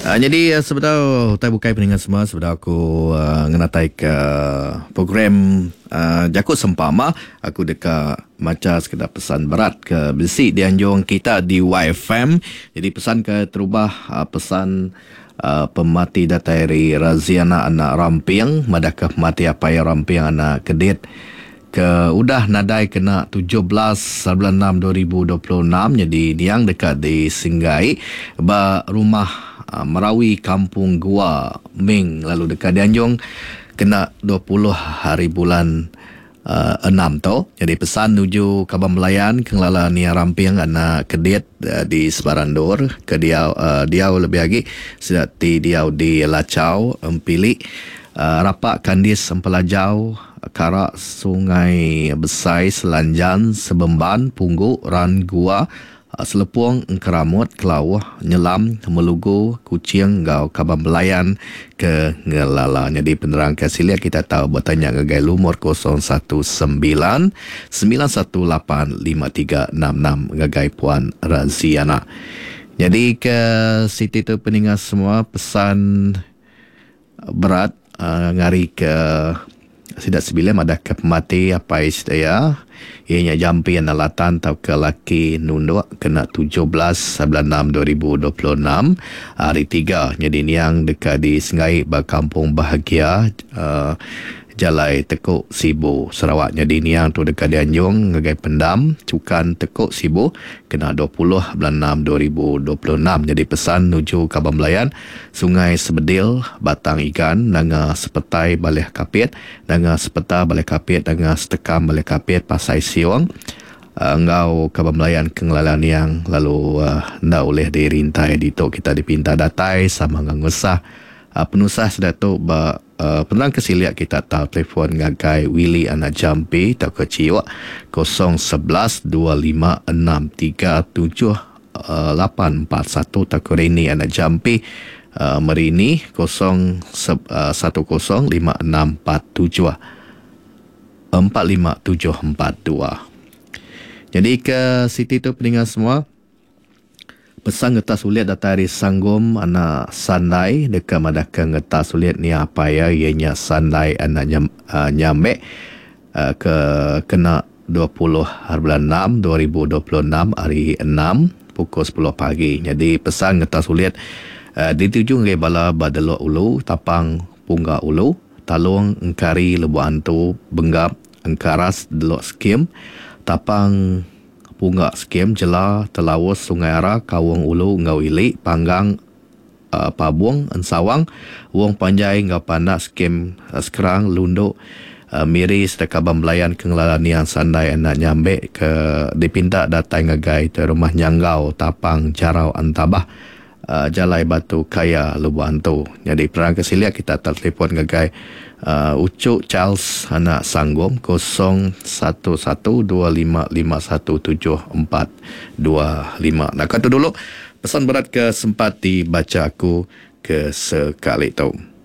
Jadi sebentar Utai bukai peningan semua. Sebentar aku ngenatai ke program Jakut Sempama. Aku dekat macam sekedar pesan berat ke besi di anjung kita di YFM. Jadi pesan ke terubah pesan pemati datairi Raziana anak Rampiang. Madakah mati apa ya Rampiang anak Kedit ke udah nadai kena 17/6/2026. Jadi yang dekat di Singgai rumah Merawi Kampung Gua Ming lalu dekat di Anjung kena 20 hari bulan 6 tu. Jadi pesan nuju Kaban Melayan Kenglala Nia Rampiang anak Kedit di Sebarandur ke Diau lebih lagi sedati Diau di Lacau Empili Rapak Kandis Empelajau Karak Sungai Besai Selanjan Sebemban Punggu Ran Gua Selepuang Keramut Kelawah Nyelam Melugu Kucing Gau Kaban Melayan ke Ngelala. Jadi penerang Kasilia kita tahu bertanya ke gai lumur 019-918-5366 gagai Puan Raziana. Jadi ke Siti tu peningat semua pesan berat ngari ke sidak sebilam ada ke pemati apa istia ianya jampi analatan tau ke laki nunduk kena 17/6/2026 hari 3. Jadi ni yang dekat di Sengai Kampung Bahagia Jalai Tekuk Sibu Sarawak. Jadi ni yang tu dekat di Anjung ngagai pendam Cukan Tekuk Sibu kena 20/6/2026. Jadi pesan nuju Kaban Melayan Sungai Sebedil Batang Ikan Nanga Sepetai Baleh Kapit Nanga Sepeta Baleh Kapit Nanga Setekam Baleh Kapit Pasai Siong Ngau Kaban Melayan Kenglalan yang lalu ndak oleh dirintai dito kita dipinta datai sama ngusah penusah sedatuk penerang Kesiliak kita tahu telefon ngagai Willy anak Jampi tak keciwa 011-2563-7841 tak Rini anak Jampi Merini 0105647 Jadi ke Siti tu peningat semua pesan ngetas sulit datari sanggum anak Sandai dekat madaka ngetas sulit ni apa ya ianya Sandai anak nyambe ke kena 20/6/2026 hari 6 pukul 10 pagi. Jadi pesan ngetas sulit dituju ngai bala Badelo Ulu Tapang Pungga Ulu Talung Engkari Lebu Antu Benggap Engkaras Delok Skim Tapang Punggak Skim Jela Telawus Sungai Ara Kawung Ulu Ngau Ili Panggang Pabuang Ensawang Wong Panjai Ngau Pandak Skim Sekerang Lunduk Miri Sedekaban Melayan Kenglalanian Sandai anak nyambe ke dipinta datang ngagai ke rumah Nyanggau Tapang Jarau Antabah Jalai Batu Kaya Lebu Antu. Jadi perang Kesiliak kita telefon ngagai Ucuk Charles anak Sanggum 0112551742 Nak kata dulu pesan berat ke sempat dibaca aku ke sekali tu.